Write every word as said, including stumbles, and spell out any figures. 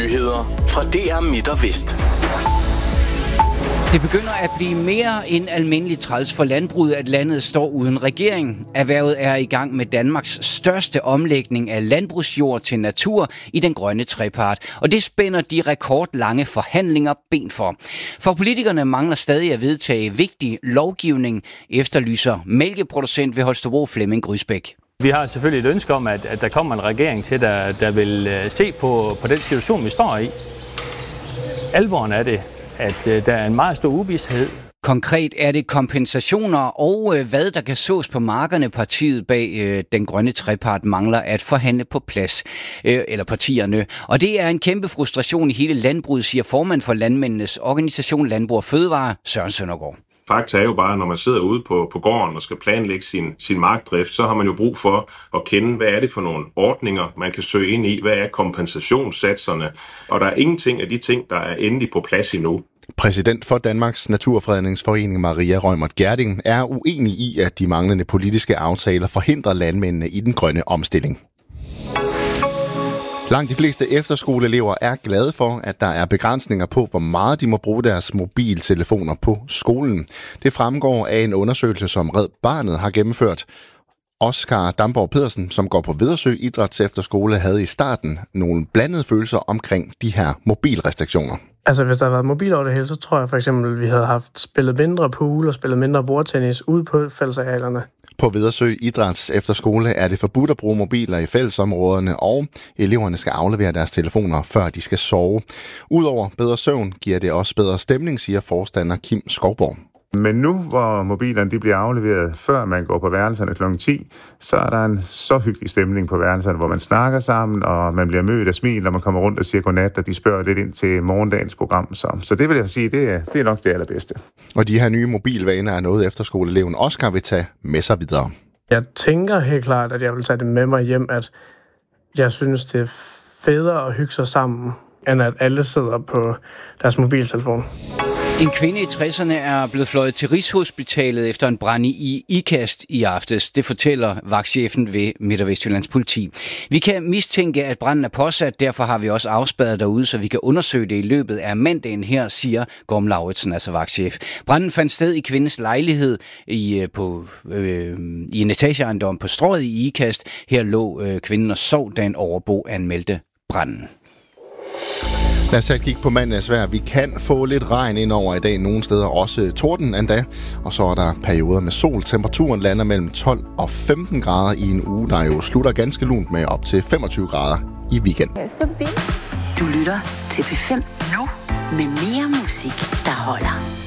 Nyheder fra D R Midt og Vest. Det begynder at blive mere end almindeligt træls for landbruget, at landet står uden regering. Erhvervet er i gang med Danmarks største omlægning af landbrugsjord til natur i den grønne trepart. Og det spænder de rekordlange forhandlinger ben for. For politikerne mangler stadig at vedtage vigtig lovgivning, efterlyser mælkeproducent ved Holstebro Flemming Grysbæk. Vi har selvfølgelig et ønske om, at, at der kommer en regering til, der, der vil se på, på den situation, vi står i. Alvoren er det, at uh, der er en meget stor uvished. Konkret er det kompensationer og øh, hvad der kan sås på markerne, partiet bag øh, den grønne trepart mangler at forhandle på plads, øh, eller partierne. Og det er en kæmpe frustration i hele landbruget, siger formand for landmændenes organisation Landbrug og Fødevare, Søren Søndergaard. Fakta er jo bare, når man sidder ude på, på gården og skal planlægge sin, sin markdrift, så har man jo brug for at kende, hvad er det for nogle ordninger, man kan søge ind i, hvad er kompensationssatserne, og der er ingenting af de ting, der er endelig på plads endnu. Præsident for Danmarks Naturfredningsforening Maria Reumert Gjerding er uenig i, at de manglende politiske aftaler forhindrer landmændene i den grønne omstilling. Langt de fleste efterskoleelever er glade for, at der er begrænsninger på, hvor meget de må bruge deres mobiltelefoner på skolen. Det fremgår af en undersøgelse, som Red Barnet har gennemført. Oscar Damborg Pedersen, som går på Vedersø Idræts Efterskole, havde i starten nogle blandede følelser omkring de her mobilrestriktioner. Altså, hvis der havde været mobil over det hele, så tror jeg for eksempel, at vi havde haft spillet mindre pool og spillet mindre bordtennis ude på fællesarealerne. På Vedersø Idræts Efterskole er det forbudt at bruge mobiler i fællesområderne, og eleverne skal aflevere deres telefoner, før de skal sove. Udover bedre søvn giver det også bedre stemning, siger forstander Kim Skovborg. Men nu, hvor mobilerne de bliver afleveret, før man går på værelserne klokken ti, så er der en så hyggelig stemning på værelserne, hvor man snakker sammen, og man bliver mødt af smil, og man kommer rundt og siger godnat, og de spørger lidt ind til morgendagens program. Så, så det vil jeg sige, det er, det er nok det allerbedste. Og de her nye mobilvaner er noget, efterskoleeleven Oscar vil tage med sig videre. Jeg tænker helt klart, at jeg vil tage det med mig hjem, at jeg synes, det er federe at hygge sig sammen, end at alle sidder på deres mobiltelefon. En kvinde i tresserne er blevet fløjet til Rigshospitalet efter en brand i Ikast i aftes. Det fortæller vagtchefen ved Midt- og Vestjyllands politi. Vi kan mistænke, at branden er påsat, derfor har vi også afspærret derude, så vi kan undersøge det i løbet af mandagen her, siger Gorm Lauritsen, altså vagtchef. Branden fandt sted i kvindens lejlighed i, på, øh, i en etageejendom på Strøget i Ikast. Her lå øh, kvinden og sov, da en overbo anmeldte branden. Lad os tage et kig på mandags vejr. Vi kan få lidt regn ind over i dag, nogle steder også torden endda. Og så er der perioder med sol. Temperaturen lander mellem tolv og femten grader i en uge, der jo slutter ganske lunt med op til femogtyve grader i weekenden. Du lytter til P fem nu med mere musik, der holder.